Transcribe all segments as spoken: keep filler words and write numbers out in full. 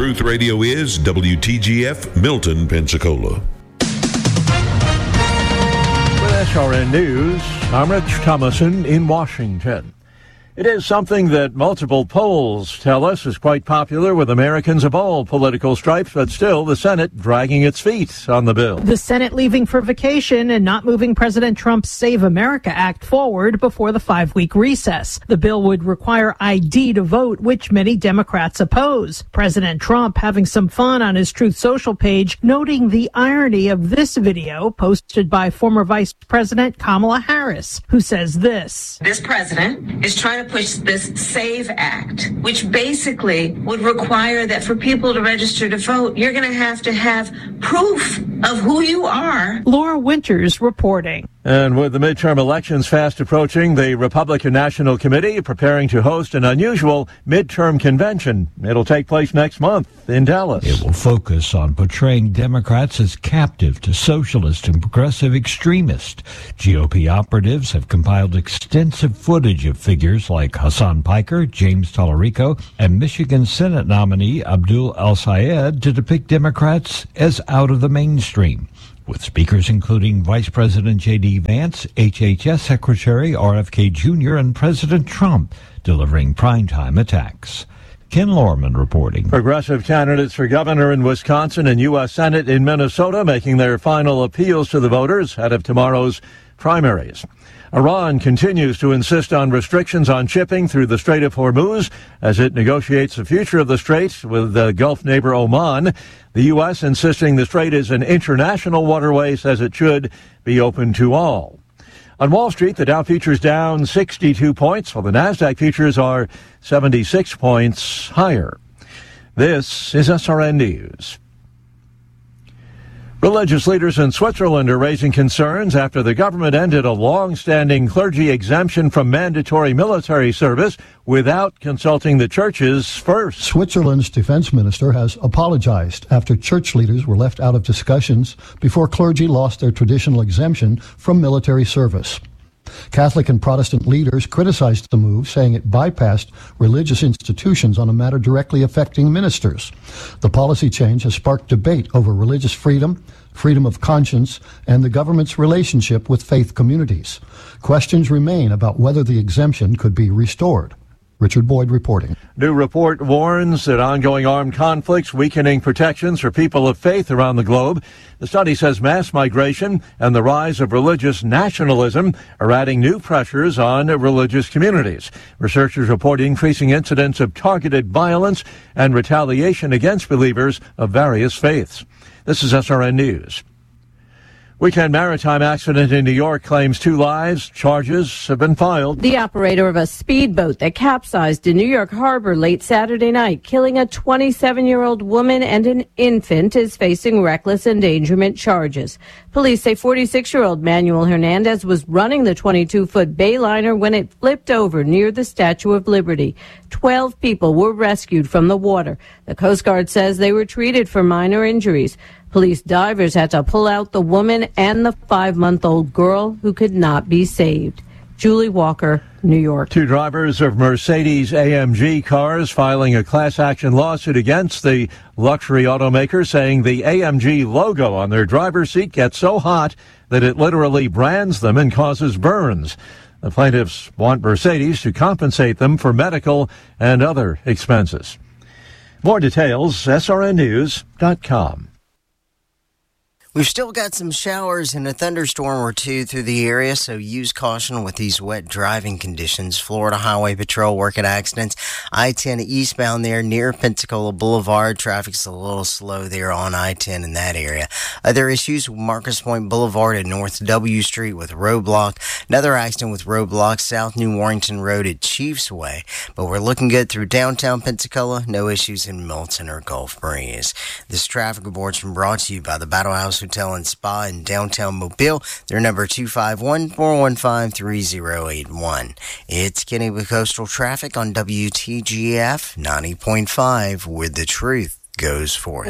Truth Radio is W T G F, Milton, Pensacola. With S R N News, I'm Rich Thomason in Washington. It is something that multiple polls tell us is quite popular with Americans of all political stripes, but still the Senate dragging its feet on the bill. The Senate leaving for vacation and not moving President Trump's Save America Act forward before the five-week recess. The bill would require I D to vote, which many Democrats oppose. President Trump having some fun on his Truth Social page, noting the irony of this video posted by former Vice President Kamala Harris, who says this. This president is trying to push this SAVE Act, which basically would require that for people to register to vote, you're going to have to have proof of who you are. Laura Winters reporting. And with the midterm elections fast approaching, the Republican National Committee preparing to host an unusual midterm convention. It'll take place next month in Dallas. It will focus on portraying Democrats as captive to socialist and progressive extremists. G O P operatives have compiled extensive footage of figures like Hassan Piker, James Tallarico, and Michigan Senate nominee Abdul El-Sayed to depict Democrats as out of the mainstream, with speakers including Vice President J D Vance, H H S Secretary R F K Junior, and President Trump delivering primetime attacks. Ken Lorman reporting. Progressive candidates for governor in Wisconsin and U S Senate in Minnesota making their final appeals to the voters ahead of tomorrow's primaries. Iran continues to insist on restrictions on shipping through the Strait of Hormuz as it negotiates the future of the strait with the Gulf neighbor Oman. The U S insisting the strait is an international waterway, says it should be open to all. On Wall Street, the Dow futures down sixty-two points, while the Nasdaq futures are seventy-six points higher. This is S R N News. Religious leaders in Switzerland are raising concerns after the government ended a long-standing clergy exemption from mandatory military service without consulting the churches first. Switzerland's defense minister has apologized after church leaders were left out of discussions before clergy lost their traditional exemption from military service. Catholic and Protestant leaders criticized the move, saying it bypassed religious institutions on a matter directly affecting ministers. The policy change has sparked debate over religious freedom, freedom of conscience, and the government's relationship with faith communities. Questions remain about whether the exemption could be restored. Richard Boyd reporting. New report warns that ongoing armed conflicts weakening protections for people of faith around the globe. The study says mass migration and the rise of religious nationalism are adding new pressures on religious communities. Researchers report increasing incidents of targeted violence and retaliation against believers of various faiths. This is S R N News. Weekend maritime accident in New York claims two lives. Charges have been filed. The operator of a speedboat that capsized in New York Harbor late Saturday night, killing a twenty-seven-year-old woman and an infant, is facing reckless endangerment charges. Police say forty-six-year-old Manuel Hernandez was running the twenty-two-foot bayliner when it flipped over near the Statue of Liberty. Twelve people were rescued from the water. The Coast Guard says they were treated for minor injuries. Police divers had to pull out the woman and the five-month-old girl who could not be saved. Julie Walker, New York. Two drivers of Mercedes A M G cars filing a class action lawsuit against the luxury automaker, saying the A M G logo on their driver's seat gets so hot that it literally brands them and causes burns. The plaintiffs want Mercedes to compensate them for medical and other expenses. More details, S R N news dot com. We've still got some showers and a thunderstorm or two through the area, so use caution with these wet driving conditions. Florida Highway Patrol working accidents. I ten eastbound there near Pensacola Boulevard. Traffic's a little slow there on I ten in that area. Other issues, Marcus Point Boulevard and North W Street with roadblock. Another accident with roadblock, South New Warrington Road at Chiefs Way. But we're looking good through downtown Pensacola. No issues in Milton or Gulf Breeze. This traffic report's been brought to you by the Battle House Hotel and Spa in downtown Mobile. Their number two five one, four one five, three zero eight one. It's Kenny with Coastal Traffic on W T G F ninety point five, where the truth goes forth.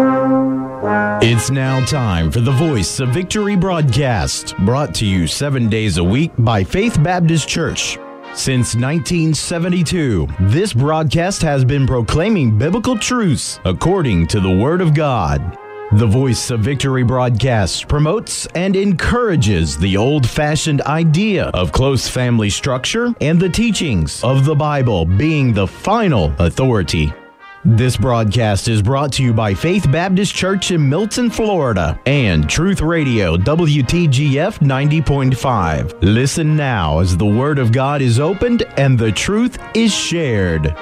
It's now time for the Voice of Victory broadcast, brought to you seven days a week by Faith Baptist Church. Since nineteen seventy-two, this broadcast has been proclaiming biblical truths according to the Word of God. The Voice of Victory broadcast promotes and encourages the old-fashioned idea of close family structure and the teachings of the Bible being the final authority. This broadcast is brought to you by Faith Baptist Church in Milton, Florida, and Truth Radio W T G F ninety point five. Listen now as the Word of God is opened and the truth is shared.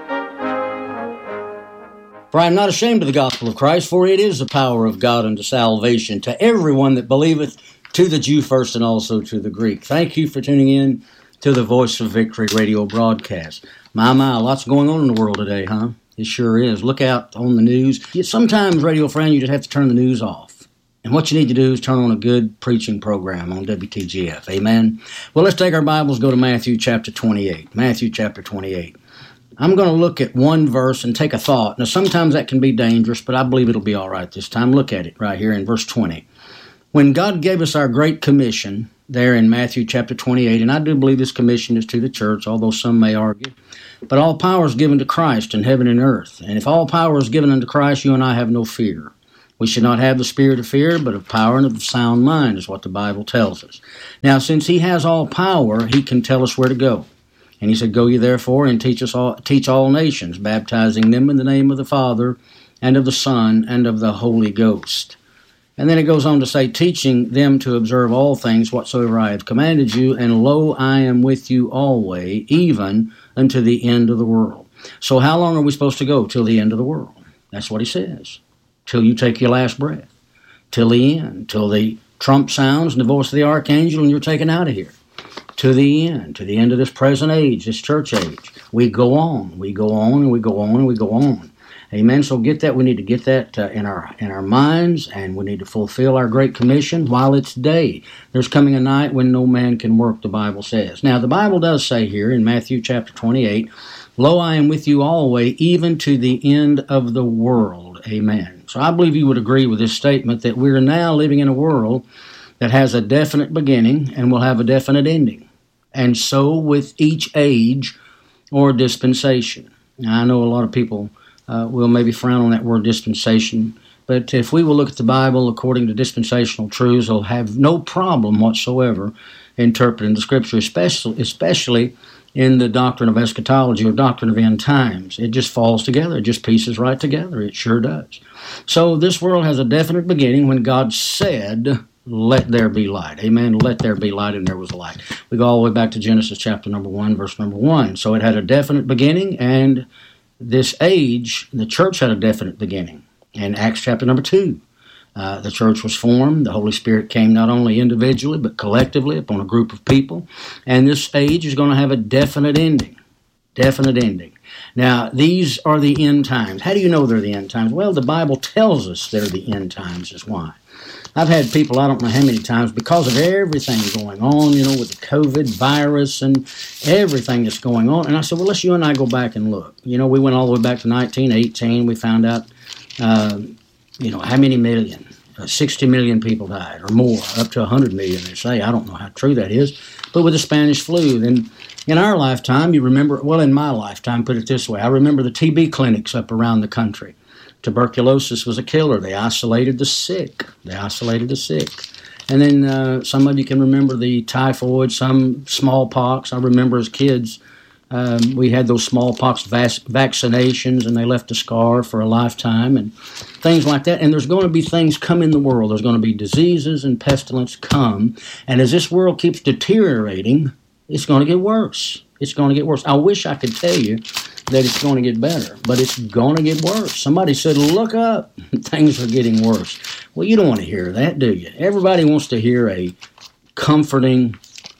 For I am not ashamed of the gospel of Christ, for it is the power of God unto salvation to everyone that believeth, to the Jew first and also to the Greek. Thank you for tuning in to the Voice of Victory radio broadcast. My, my, lots going on in the world today, huh? It sure is. Look out on the news. Sometimes, radio friend, you just have to turn the news off. And what you need to do is turn on a good preaching program on W T G F. Amen? Well, let's take our Bibles, go to Matthew chapter twenty-eight. Matthew chapter twenty-eight. I'm going to look at one verse and take a thought. Now, sometimes that can be dangerous, but I believe it'll be all right this time. Look at it right here in verse twenty. When God gave us our great commission there in Matthew chapter twenty-eight, and I do believe this commission is to the church, although some may argue, but all power is given to Christ in heaven and earth. And if all power is given unto Christ, you and I have no fear. We should not have the spirit of fear, but of power and of sound mind, is what the Bible tells us. Now, since he has all power, he can tell us where to go. And he said, Go ye therefore and teach us all, teach all nations, baptizing them in the name of the Father and of the Son and of the Holy Ghost. And then it goes on to say, teaching them to observe all things whatsoever I have commanded you, and lo, I am with you always, even unto the end of the world. So how long are we supposed to go? Till the end of the world. That's what he says. Till you take your last breath. Till the end. Till the trump sounds and the voice of the archangel and you're taken out of here. To the end. To the end of this present age, this church age. We go on. We go on and we go on and we go on. Amen. So get that. We need to get that uh, in our in our minds, and we need to fulfill our great commission while it's day. There's coming a night when no man can work, the Bible says. Now, the Bible does say here in Matthew chapter twenty-eight, Lo, I am with you always, even to the end of the world. Amen. So I believe you would agree with this statement that we're now living in a world that has a definite beginning and will have a definite ending. And so with each age or dispensation. Now, I know a lot of people Uh, we'll maybe frown on that word dispensation. But if we will look at the Bible according to dispensational truths, we'll have no problem whatsoever interpreting the Scripture, especially, especially in the doctrine of eschatology or doctrine of end times. It just falls together. It just pieces right together. It sure does. So this world has a definite beginning when God said, let there be light. Amen. Let there be light, and there was light. We go all the way back to Genesis chapter number one, verse number one. So it had a definite beginning, and this age, the church had a definite beginning. In Acts chapter number two, uh, the church was formed. The Holy Spirit came not only individually, but collectively upon a group of people. And this age is going to have a definite ending. Definite ending. Now, these are the end times. How do you know they're the end times? Well, the Bible tells us they're the end times is why. I've had people, I don't know how many times, because of everything going on, you know, with the COVID virus and everything that's going on. And I said, well, let's you and I go back and look. You know, we went all the way back to nineteen eighteen. We found out, uh, you know, how many million, uh, sixty million people died or more, up to one hundred million, they say. I don't know how true that is. But with the Spanish flu, then in our lifetime, you remember, well, in my lifetime, put it this way, I remember the T B clinics up around the country. Tuberculosis was a killer. They isolated the sick. They isolated the sick. And then uh, some of you can remember the typhoid, some smallpox. I remember as kids, um, we had those smallpox vac- vaccinations, and they left a scar for a lifetime and things like that. And there's going to be things come in the world. There's going to be diseases and pestilence come. And as this world keeps deteriorating, it's going to get worse. It's going to get worse. I wish I could tell you that it's going to get better, but it's going to get worse. Somebody said, look up, things are getting worse. Well, you don't want to hear that, do you? Everybody wants to hear a comforting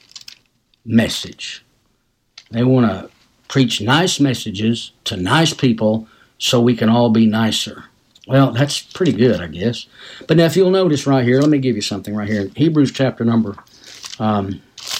message. They want to preach nice messages to nice people so we can all be nicer. Well, that's pretty good, I guess. But now if you'll notice right here, let me give you something right here. Hebrews chapter number um,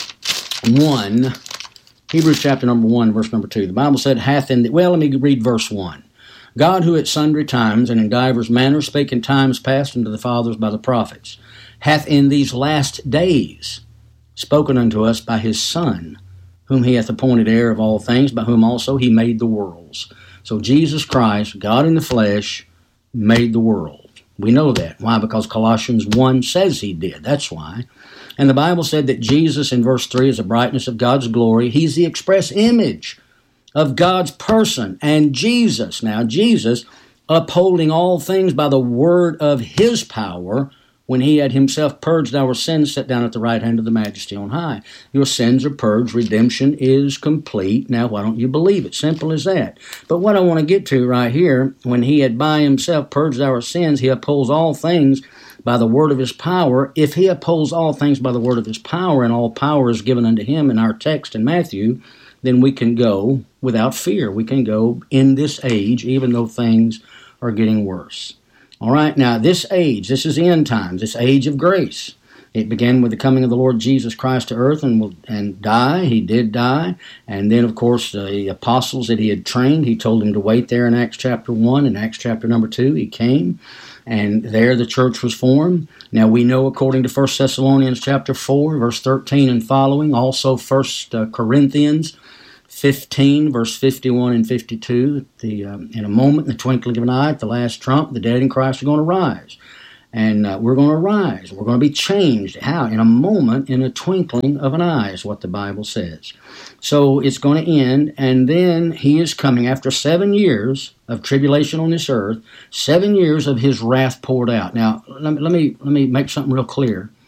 one, Hebrews chapter number one, verse number two. The Bible said, hath in the, well, let me read verse one. God, who at sundry times and in divers manners spake in times past unto the fathers by the prophets, hath in these last days spoken unto us by his Son, whom he hath appointed heir of all things, by whom also he made the worlds. So Jesus Christ, God in the flesh, made the world. We know that. Why? Because Colossians one says he did. That's why. And the Bible said that Jesus in verse three is the brightness of God's glory. He's the express image of God's person. And Jesus, now Jesus, upholding all things by the word of his power, when he had himself purged our sins, sat down at the right hand of the Majesty on high. Your sins are purged. Redemption is complete. Now, why don't you believe it? Simple as that. But what I want to get to right here, when he had by himself purged our sins, he upholds all things by the word of his power. If he upholds all things by the word of his power, and all power is given unto him in our text in Matthew, then we can go without fear. We can go in this age, even though things are getting worse. All right, now this age, this is the end times, this age of grace. It began with the coming of the Lord Jesus Christ to earth and will, and die. He did die. And then, of course, the apostles that he had trained, he told them to wait there in Acts chapter one. In Acts chapter number two, he came, and there the church was formed. Now we know, according to First Thessalonians chapter four, verse thirteen and following, also First Corinthians fifteen, verse fifty-one and fifty-two, the, um, in a moment, in the twinkling of an eye, at the last trump, the dead in Christ are going to rise. And uh, we're going to rise. We're going to be changed. How? In a moment, in a twinkling of an eye, is what the Bible says. So it's going to end, and then he is coming after seven years of tribulation on this earth, seven years of his wrath poured out. Now, let me, let me, let me make something real clear.